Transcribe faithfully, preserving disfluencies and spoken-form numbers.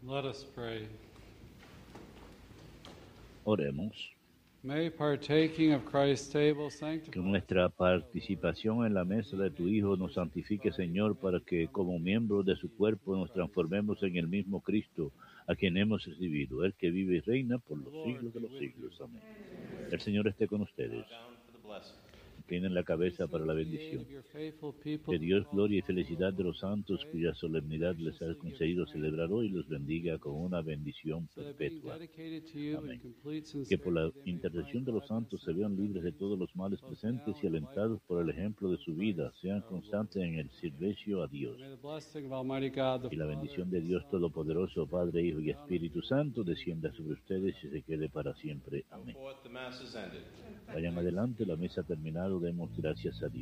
Let us pray. Oremos. May partaking of Christ's table Que sanctify nuestra participación en la mesa de tu Hijo nos santifique, Señor, para que como miembros de su cuerpo nos transformemos en el mismo Cristo, a quien hemos recibido, el que vive y reina por los siglos de los siglos. Amén. El Señor esté con ustedes. Inclinen la cabeza para la bendición. Que Dios, gloria y felicidad de los santos, cuya solemnidad les ha concedido celebrar hoy, los bendiga con una bendición perpetua. Amén. Que por la intercesión de los santos se vean libres de todos los males presentes y alentados por el ejemplo de su vida, sean constantes en el servicio a Dios. Y la bendición de Dios Todopoderoso, Padre, Hijo y Espíritu Santo, descienda sobre ustedes y se quede para siempre. Amén. Vayan adelante, la mesa ha terminado, demos gracias a Dios.